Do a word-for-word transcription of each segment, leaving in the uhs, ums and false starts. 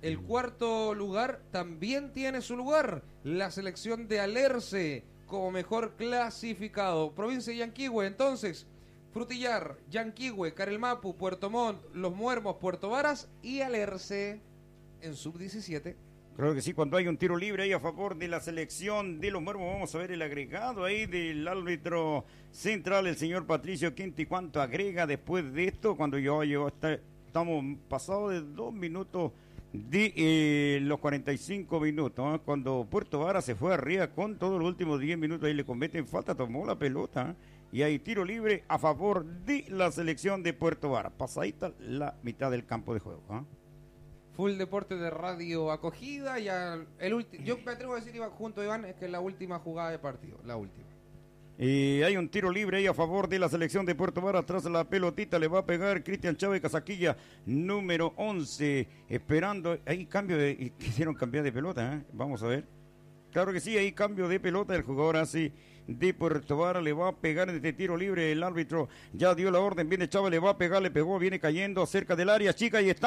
El cuarto lugar también tiene su lugar, la selección de Alerce como mejor clasificado. Provincia de Yanquihue, entonces, Frutillar, Yanquihue, Carelmapu, Puerto Montt, Los Muermos, Puerto Varas y Alerce en sub diecisiete. Creo que sí, cuando hay un tiro libre ahí a favor de la selección de Los Muermos, vamos a ver el agregado ahí del árbitro central, el señor Patricio Quinti, cuánto agrega después de esto, cuando yo llego hasta, estamos pasados de dos minutos de eh, los cuarenta y cinco minutos, ¿eh? Cuando Puerto Vara se fue arriba con todos los últimos diez minutos, ahí le cometen falta, tomó la pelota, ¿eh? Y hay tiro libre a favor de la selección de Puerto Vara, pasadita la mitad del campo de juego, ¿eh? Full Deporte de Radio Acogida, ya el último, yo me atrevo a decir, Iván, junto a Iván, es que es la última jugada de partido, la última. Y hay un tiro libre ahí a favor de la selección de Puerto Vara. Atrás la pelotita le va a pegar Cristian Chávez Casaquilla, número once. Esperando, ahí cambio de, quisieron cambiar de pelota, ¿eh? Vamos a ver. Claro que sí, ahí cambio de pelota. El jugador así de Puerto Vara le va a pegar en este tiro libre. El árbitro ya dio la orden. Viene Chávez, le va a pegar, le pegó, viene cayendo cerca del área chica y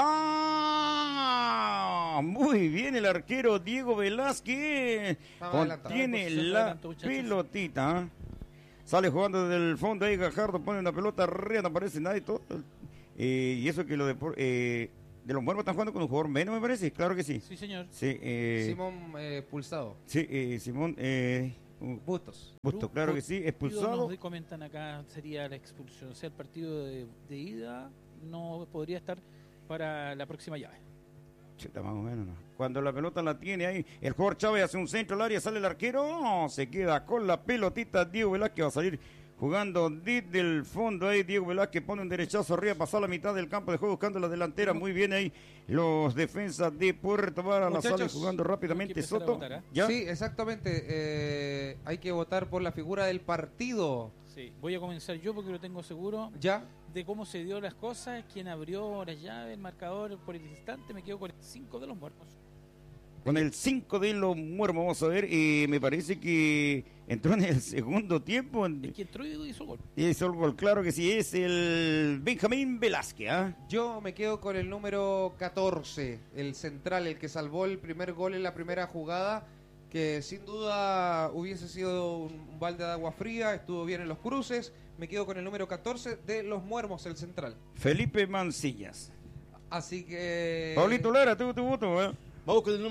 está. Muy bien el arquero Diego Velázquez. Contiene la pelotita. Sale jugando desde el fondo ahí Gajardo, pone una pelota arriba, no aparece nadie todo. Eh, y eso que lo de, eh, de Los Muermos están jugando con un jugador menos, me parece. Claro que sí. Sí, señor. Sí, eh, Simón eh, Pulsado. Sí, eh, Simón eh, Bustos. Bustos, claro que sí, expulsado. Nos comentan acá, sería la expulsión. O sea, el partido de, de ida no podría estar para la próxima llave. Chuta, más o menos, ¿no? Cuando la pelota la tiene ahí, el jugador Chávez hace un centro al área, sale el arquero, oh, se queda con la pelotita. Diego Velázquez va a salir jugando desde el fondo ahí. Diego Velázquez pone un derechazo arriba, pasó a la mitad del campo de juego buscando la delantera. Muy bien ahí los defensas de Puerto Vara, la salen jugando rápidamente. Soto, votar, ¿eh? ¿Ya? Sí, exactamente. Eh, hay que votar por la figura del partido. Sí, voy a comenzar yo porque lo tengo seguro. ¿Ya? De cómo se dio las cosas, quién abrió las llaves, el marcador por el instante, me quedo con el cinco de Los Muermos. Con el cinco de Los Muermos, vamos a ver, eh, me parece que entró en el segundo tiempo. En... Es que entró y hizo gol. Hizo el gol, claro que sí, es el Benjamín Velázquez, ¿ah? ¿eh? Yo me quedo con el número catorce, el central, el que salvó el primer gol en la primera jugada, que sin duda hubiese sido un balde de agua fría, estuvo bien en los cruces. Me quedo con el número catorce de Los Muermos, el central. Felipe Mancillas. Así que... Pablito Lara, tu, tu voto, ¿eh? Vamos con el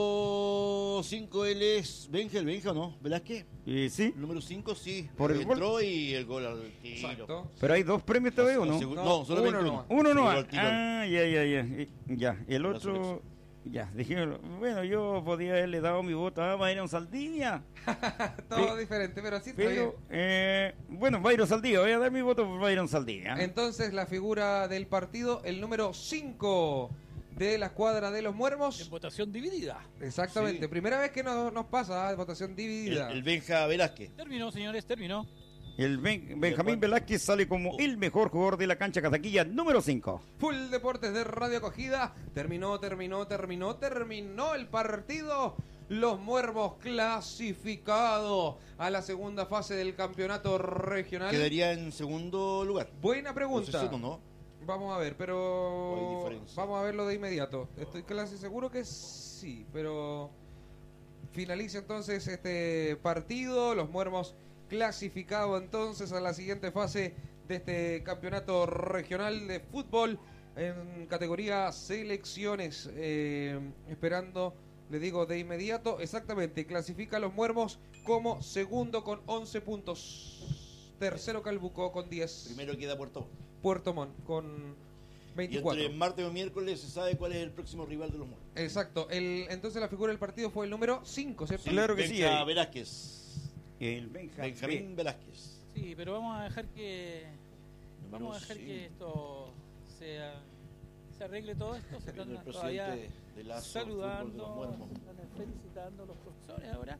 número cinco, él es Benja, el Benja, ¿no? ¿Velázquez? Eh, sí. El número cinco, sí. Por el entró gol. Y el gol al tiro. Exacto. Pero hay dos premios esta vez, ¿o no? No, no, solamente uno. Uno no. Uno Ah, ya, ya, ya. Ya, el otro... Ya, dije, bueno, yo podía haberle dado mi voto a Byron Saldivia. Todo Pe diferente, pero sí está pero, bien. Eh, bueno, Byron Saldivia, voy a dar mi voto por Byron Saldivia. Entonces, la figura del partido, el número cinco de la escuadra de Los Muermos. En votación dividida. Exactamente, sí. Primera vez que nos, nos pasa, ¿eh? Votación dividida. El, el Benja Velázquez. Terminó, señores, terminó. El ben Benjamín Velázquez sale como el mejor jugador de la cancha Casaquilla, número cinco. Full Deportes de Radio Acogida. Terminó, terminó, terminó, terminó el partido. Los Muermos clasificado a la segunda fase del campeonato regional. Quedaría en segundo lugar. Buena pregunta. No, no. Vamos a ver, pero vamos a verlo de inmediato. Estoy casi seguro que sí, pero finaliza entonces este partido. Los Muermos clasificado entonces a la siguiente fase de este campeonato regional de fútbol en categoría selecciones, eh, esperando, le digo de inmediato, exactamente, clasifica a Los Muermos como segundo con once puntos, tercero Calbucó con diez, primero queda Puerto Montt, Puerto Montt con veinticuatro. Y entre martes o miércoles se sabe cuál es el próximo rival de Los Muermos. Exacto, el, entonces la figura del partido fue el número cinco, ¿cierto? Sí, claro que sí. Benja Velázquez. El Benja Benjamín Velázquez. Sí, pero vamos a dejar que Número vamos a dejar sí. que esto sea, se arregle todo esto. Se están el todavía de Lazo, saludando, están felicitando a los profesores ahora.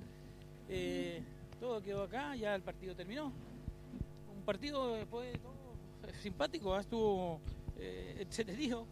Eh, todo quedó acá, ya el partido terminó. Un partido después de todo eh, simpático, ¿eh? Estuvo eh, entretenido.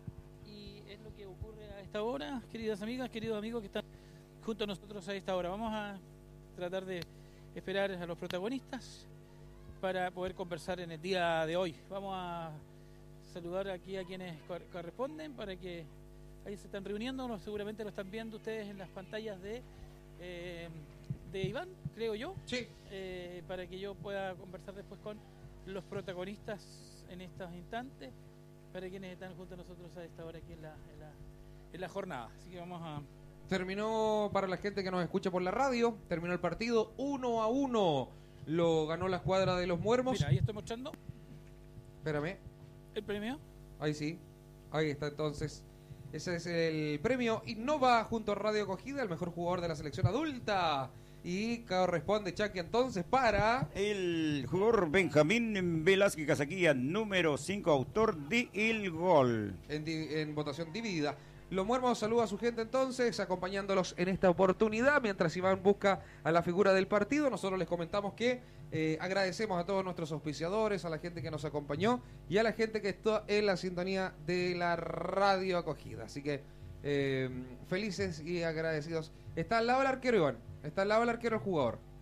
Y es lo que ocurre a esta hora, queridas amigas, queridos amigos que están junto a nosotros a esta hora. Vamos a tratar de esperar a los protagonistas para poder conversar en el día de hoy. Vamos a saludar aquí a quienes corresponden para que ahí se están reuniendo, no, seguramente lo están viendo ustedes en las pantallas de eh, de Iván, creo yo, sí. eh, para que yo pueda conversar después con los protagonistas en estos instantes, para quienes están junto a nosotros a esta hora aquí en la, en la, en la jornada. Así que vamos a... Terminó, para la gente que nos escucha por la radio, terminó el partido uno a uno. Lo ganó la escuadra de los Muermos. Mira, ahí estoy mostrando. Espérame. ¿El premio? Ahí sí. Ahí está entonces. Ese es el premio Innova junto a Radio Acogida, el mejor jugador de la selección adulta. Y corresponde, Chucky, entonces para... El jugador Benjamín Velázquez Casaquilla, número cinco, autor de el gol. En, en votación dividida. Los Muermos saluda a su gente entonces, acompañándolos en esta oportunidad, mientras Iván busca a la figura del partido. Nosotros les comentamos que eh, agradecemos a todos nuestros auspiciadores, a la gente que nos acompañó y a la gente que está en la sintonía de la Radio Acogida. Así que eh, felices y agradecidos. Está al lado el arquero, Iván. Está al lado el arquero el jugador.